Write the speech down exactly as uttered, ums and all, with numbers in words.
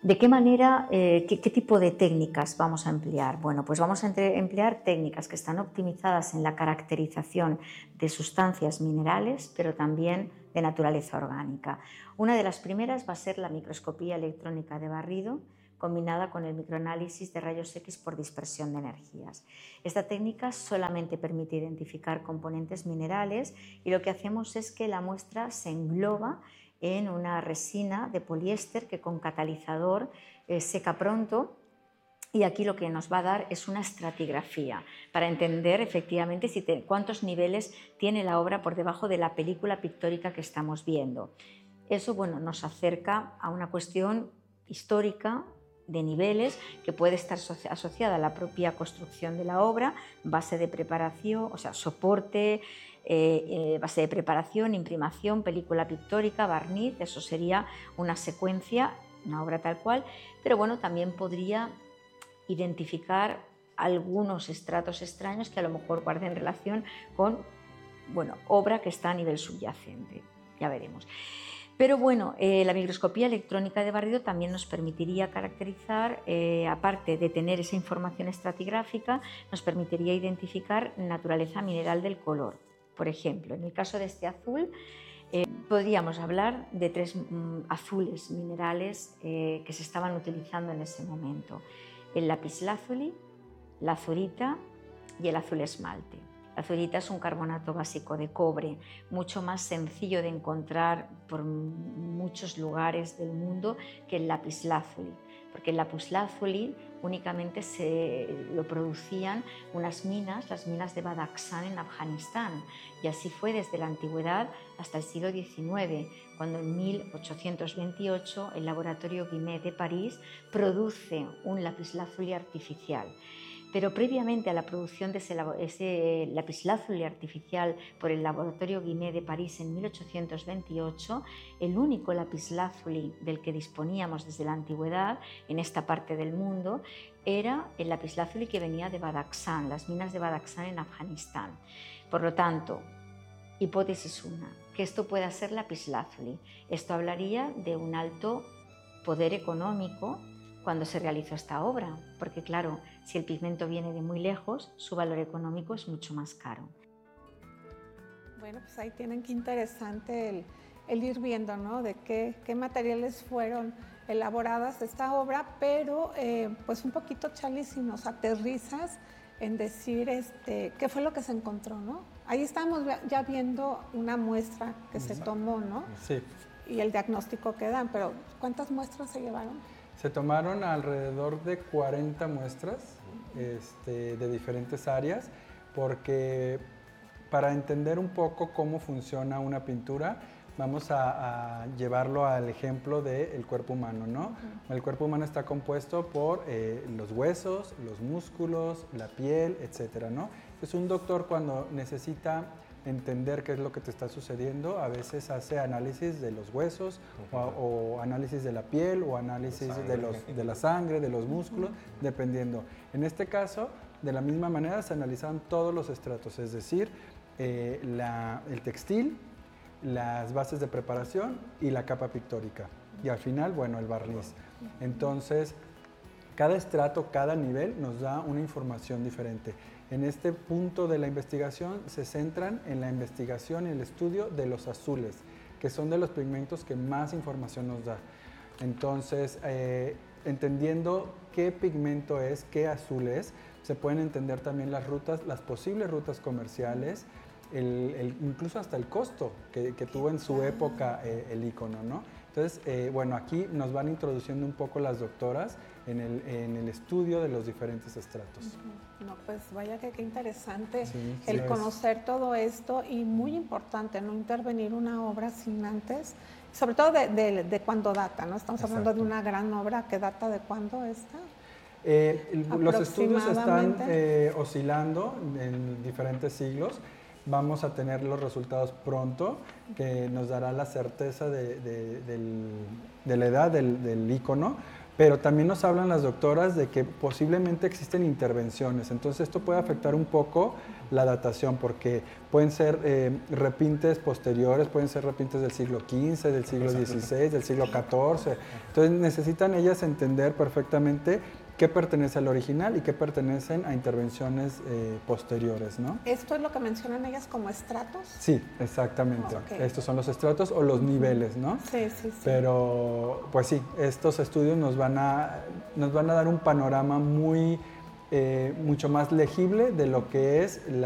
¿De qué manera, eh, qué, qué tipo de técnicas vamos a emplear? Bueno, pues vamos a entre, emplear técnicas que están optimizadas en la caracterización de sustancias minerales, pero también de naturaleza orgánica. Una de las primeras va a ser la microscopía electrónica de barrido, combinada con el microanálisis de rayos X por dispersión de energías. Esta técnica solamente permite identificar componentes minerales y lo que hacemos es que la muestra se engloba en una resina de poliéster que con catalizador eh, seca pronto, y aquí lo que nos va a dar es una estratigrafía para entender efectivamente si te, cuántos niveles tiene la obra por debajo de la película pictórica que estamos viendo. Eso, bueno, nos acerca a una cuestión histórica de niveles que puede estar asociada a la propia construcción de la obra, base de preparación, o sea, soporte, eh, eh, base de preparación, imprimación, película pictórica, barniz. Eso sería una secuencia, una obra tal cual, pero bueno, también podría identificar algunos estratos extraños que a lo mejor guarden relación con, bueno, obra que está a nivel subyacente, ya veremos. Pero bueno, eh, la microscopía electrónica de barrido también nos permitiría caracterizar, eh, aparte de tener esa información estratigráfica, nos permitiría identificar naturaleza mineral del color. Por ejemplo, en el caso de este azul, eh, podríamos hablar de tres mm, azules minerales eh, que se estaban utilizando en ese momento: el lapislázuli, la azurita y el azul esmalte. La azurita es un carbonato básico de cobre, mucho más sencillo de encontrar por muchos lugares del mundo que el lapislázuli, porque el lapislázuli únicamente se lo producían unas minas, las minas de Badakhshan en Afganistán, y así fue desde la antigüedad hasta el siglo diecinueve, cuando en mil ochocientos veintiocho el laboratorio Guimet de París produce un lapislázuli artificial. Pero previamente a la producción de ese, ese lapislázuli artificial por el laboratorio Guimet de París en mil ochocientos veintiocho, el único lapislázuli del que disponíamos desde la antigüedad en esta parte del mundo era el lapislázuli que venía de Badakhshan, las minas de Badakhshan en Afganistán. Por lo tanto, hipótesis una, que esto pueda ser lapislázuli. Esto hablaría de un alto poder económico cuando se realizó esta obra, porque claro, si el pigmento viene de muy lejos, su valor económico es mucho más caro. Bueno, pues ahí tienen que interesante el, el ir viendo, ¿no? De qué, qué materiales fueron elaboradas esta obra, pero eh, pues un poquito, Charly, si nos aterrizas en decir este, qué fue lo que se encontró, ¿no? Ahí estamos ya viendo una muestra que se tomó, ¿no? Sí. Y el diagnóstico que dan, pero ¿cuántas muestras se llevaron? Se tomaron alrededor de cuarenta muestras este, de diferentes áreas, porque para entender un poco cómo funciona una pintura, vamos a, a llevarlo al ejemplo del cuerpo humano, ¿no? Uh-huh. El cuerpo humano está compuesto por eh, los huesos, los músculos, la piel, etcétera, ¿no? Entonces, un doctor, cuando necesita entender qué es lo que te está sucediendo, a veces hace análisis de los huesos, uh-huh, o, o análisis de la piel, o análisis de, los, de la sangre, de los músculos, uh-huh, dependiendo. En este caso, de la misma manera, se analizaban todos los estratos, es decir, eh, la, el textil, las bases de preparación y la capa pictórica. Y al final, bueno, el barniz. Entonces, cada estrato, cada nivel nos da una información diferente. En este punto de la investigación se centran en la investigación y el estudio de los azules, que son de los pigmentos que más información nos da. Entonces, eh, entendiendo qué pigmento es, qué azul es, se pueden entender también las rutas, las posibles rutas comerciales, el, el, incluso hasta el costo que, que tuvo en su época eh, el icono, ¿no? Entonces, eh, bueno, aquí nos van introduciendo un poco las doctoras en el, en el estudio de los diferentes estratos. Uh-huh. No, pues vaya que qué interesante sí, el sí conocer es. todo esto, y muy importante no intervenir una obra sin antes, sobre todo de, de, de cuándo data, ¿no? Estamos Exacto. hablando de una gran obra que data de cuándo está. Eh, los estudios están eh, oscilando en diferentes siglos. Vamos a tener los resultados pronto, que nos dará la certeza de, de, del, de la edad del, del icono, pero también nos hablan las doctoras de que posiblemente existen intervenciones, entonces esto puede afectar un poco la datación, porque pueden ser eh, repintes posteriores, pueden ser repintes del siglo quince, del siglo dieciséis, del siglo catorce, entonces necesitan ellas entender perfectamente qué pertenece al original y qué pertenecen a intervenciones eh, posteriores, ¿no? ¿Esto es lo que mencionan ellas como estratos? Sí, exactamente. Okay. Estos son los estratos o los niveles, ¿no? Sí, sí, sí. Pero, pues sí, estos estudios nos van a, nos van a dar un panorama muy, eh, mucho más legible de lo que es la